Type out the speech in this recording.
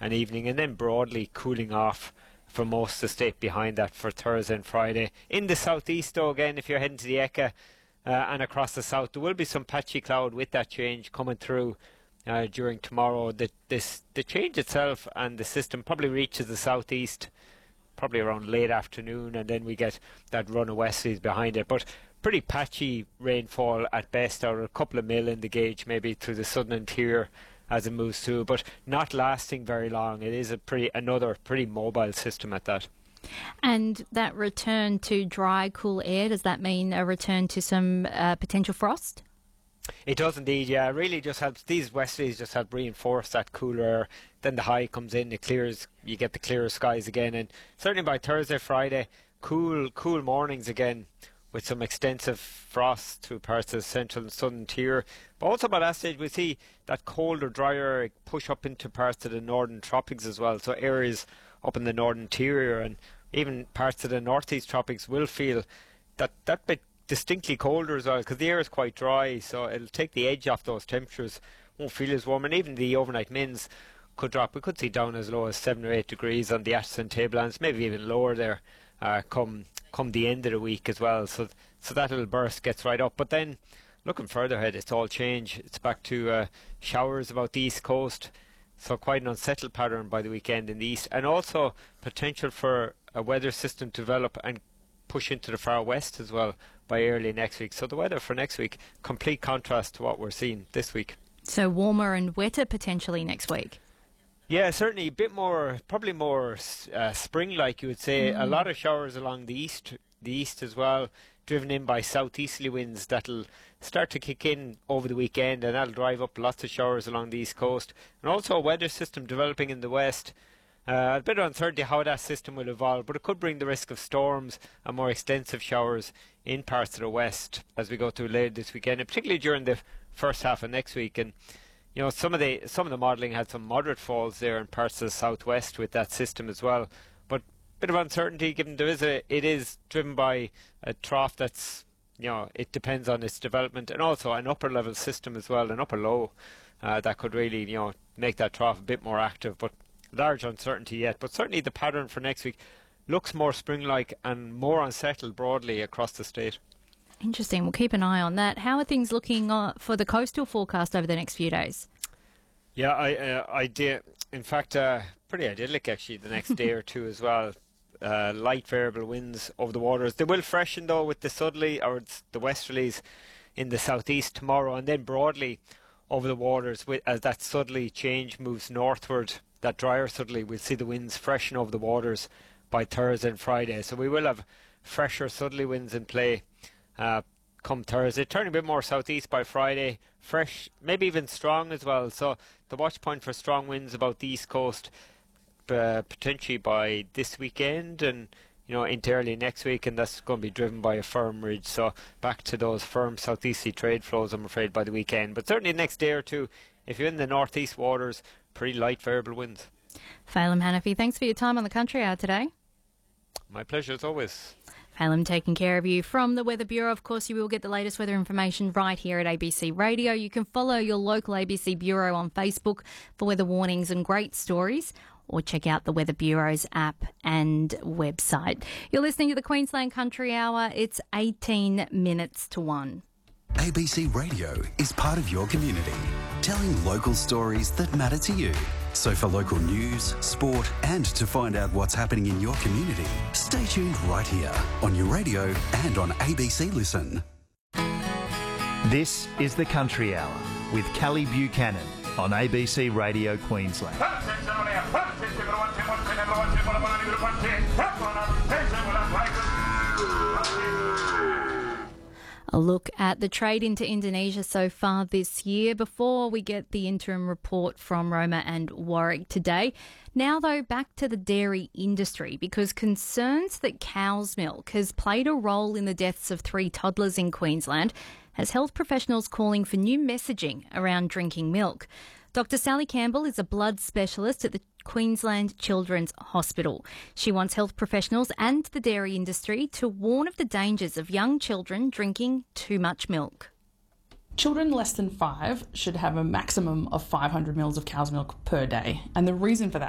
and evening, and then broadly cooling off for most of the state behind that for Thursday and Friday. In the southeast, though, again, if you're heading to the Eka and across the south, there will be some patchy cloud with that change coming through during tomorrow. The change itself and the system probably reaches the southeast probably around late afternoon, and then we get that run of westerlies behind it. But pretty patchy rainfall at best, or a couple of mil in the gauge maybe through the southern interior as it moves through, but not lasting very long. It is another pretty mobile system at that. And that return to dry, cool air, does that mean a return to some potential frost? It does indeed, yeah. It really just helps. These westerlies just help reinforce that cooler air. Then the high comes in, it clears, you get the clearer skies again. And certainly by Thursday, Friday, cool mornings again, with some extensive frost through parts of the central and southern interior. But also by that stage we see that colder, drier push up into parts of the northern tropics as well. So areas up in the northern interior and even parts of the northeast tropics will feel that bit distinctly colder as well, because the air is quite dry, so it'll take the edge off those temperatures. Won't feel as warm, and even the overnight mins could drop. We could see down as low as 7 or 8 degrees on the Atchison tablelands, maybe even lower there come the end of the week as well. So that little burst gets right up. But then looking further ahead, it's all change. It's back to showers about the east coast, so quite an unsettled pattern by the weekend in the east, and also potential for a weather system to develop and push into the far west as well by early next week. So the weather for next week, complete contrast to what we're seeing this week. So warmer and wetter potentially next week. Yeah, certainly a bit more, probably more spring-like, you would say. A lot of showers along the east as well, driven in by southeasterly winds that'll start to kick in over the weekend, and that'll drive up lots of showers along the east coast. And also a weather system developing in the west. A bit of uncertainty how that system will evolve, but it could bring the risk of storms and more extensive showers in parts of the west as we go through later this weekend, and particularly during the first half of next week. And you know, some of the modelling had some moderate falls there in parts of the southwest with that system as well. But a bit of uncertainty, given it is driven by a trough that's, you know, it depends on its development, and also an upper level system as well, an upper low that could really, you know, make that trough a bit more active. But large uncertainty yet. But certainly the pattern for next week looks more spring-like and more unsettled broadly across the state. Interesting. We'll keep an eye on that. How are things looking for the coastal forecast over the next few days? Yeah, I did. In fact, pretty idyllic actually the next day or two as well. Light variable winds over the waters. They will freshen though with the southerly or the westerlies in the southeast tomorrow, and then broadly over the waters as that southerly change moves northward. That drier southerly, we'll see the winds freshen over the waters by Thursday and Friday. So we will have fresher southerly winds in play come Thursday, turning a bit more southeast by Friday, fresh, maybe even strong as well. So the watch point for strong winds about the east coast potentially by this weekend and, you know, into early next week, and that's going to be driven by a firm ridge. So back to those firm southeasterly trade flows, I'm afraid, by the weekend. But certainly the next day or two, if you're in the northeast waters, pretty light variable winds. Phelim Hanafi, thanks for your time on the Country Hour today. My pleasure as always. Phelim taking care of you from the Weather Bureau. Of course, you will get the latest weather information right here at ABC Radio. You can follow your local ABC Bureau on Facebook for weather warnings and great stories, or check out the Weather Bureau's app and website. You're listening to the Queensland Country Hour. It's 18 minutes to 1. ABC Radio is part of your community, telling local stories that matter to you. So for local news, sport, and to find out what's happening in your community, stay tuned right here on your radio and on ABC Listen. This is the Country Hour with Kelly Buchanan on ABC Radio Queensland. A look at the trade into Indonesia so far this year before we get the interim report from Roma and Warwick today. Now, though, back to the dairy industry, because concerns that cow's milk has played a role in the deaths of 3 toddlers in Queensland has health professionals calling for new messaging around drinking milk. Dr. Sally Campbell is a blood specialist at the Queensland Children's Hospital. She wants health professionals and the dairy industry to warn of the dangers of young children drinking too much milk. Children less than 5 should have a maximum of 500 mils of cow's milk per day. And the reason for that